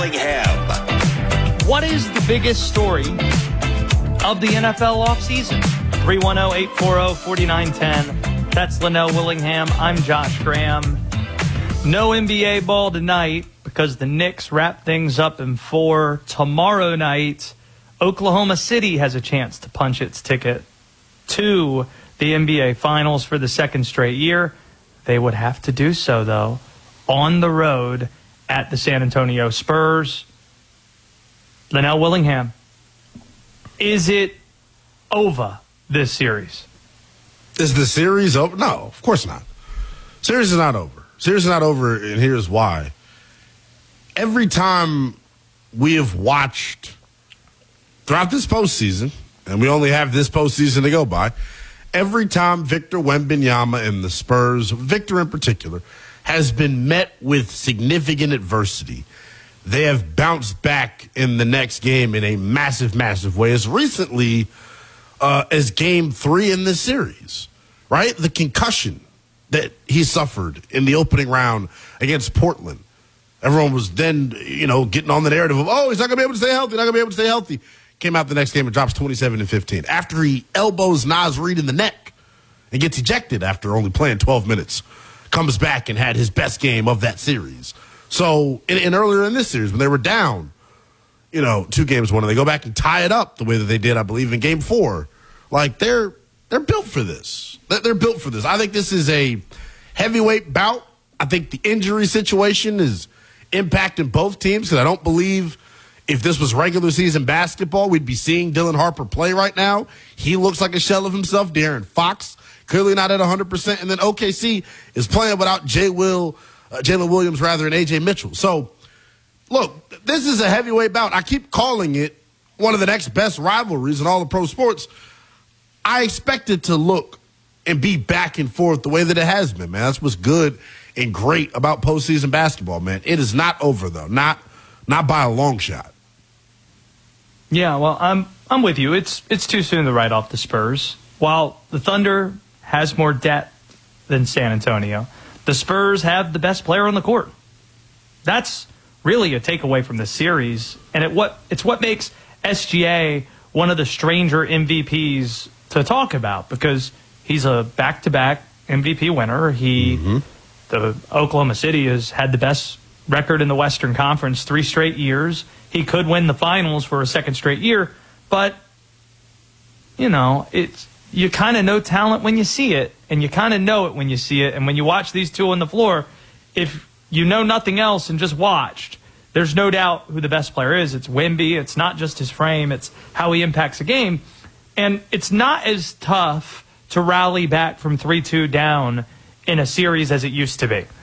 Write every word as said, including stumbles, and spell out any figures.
What is the biggest story of the N F L offseason? three one zero, eight four zero, four nine one zero. That's Linnell Willingham. I'm Josh Graham. No N B A ball tonight because the Knicks wrap things up in four. Tomorrow night, Oklahoma City has a chance to punch its ticket to the N B A Finals for the second straight year. They would have to do so, though, on the road at the San Antonio Spurs. Linnell Willingham, is it over, this series? Is the series over? No, of course not. Series is not over. Series is not over, and here's why. Every time we have watched throughout this postseason, and we only have this postseason to go by, every time Victor Wembanyama and the Spurs, Victor in particular, has been met with significant adversity, they have bounced back in the next game in a massive, massive way. As recently uh, as game three in this series, right? The concussion that he suffered in the opening round against Portland. Everyone was then, you know, getting on the narrative of, oh, he's not going to be able to stay healthy, not going to be able to stay healthy. Came out the next game and drops twenty-seven and fifteen. After he elbows Naz Reid in the neck and gets ejected after only playing twelve minutes. Comes back and had his best game of that series. So, and, and earlier in this series, when they were down, you know, two games one, and they go back and tie it up the way that they did, I believe, in game four. Like, they're they're built for this. They're built for this. I think this is a heavyweight bout. I think the injury situation is impacting both teams, because I don't believe if this was regular season basketball, we'd be seeing Dylan Harper play right now. He looks like a shell of himself. De'Aaron Fox, clearly not at one hundred percent. And then O K C is playing without Jay Will, uh, Jalen Williams, rather, and A J Mitchell. So, look, this is a heavyweight bout. I keep calling it one of the next best rivalries in all of pro sports. I expect it to look and be back and forth the way that it has been, man. That's what's good and great about postseason basketball, man. It is not over, though. Not not by a long shot. Yeah, well, I'm I'm with you. It's it's too soon to write off the Spurs. While the Thunder has more depth than San Antonio, the Spurs have the best player on the court. That's really a takeaway from the series, and it what it's what makes S G A one of the stranger M V Ps to talk about, because he's a back-to-back M V P winner. He, mm-hmm. the Oklahoma City has had the best record in the Western Conference three straight years. He could win the finals for a second straight year, but you know, it's you kind of know talent when you see it, and you kind of know it when you see it. And when you watch these two on the floor, if you know nothing else and just watched, there's no doubt who the best player is. It's Wemby. It's not just his frame. It's how he impacts a game. And it's not as tough to rally back from three two down in a series as it used to be.